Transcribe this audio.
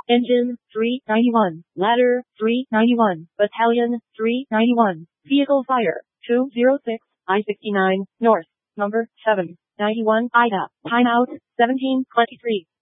Engine, 391. Ladder, 391. Battalion, 391. Vehicle fire, 206, I-69, north, number 791, Ida. Timeout, 17:23.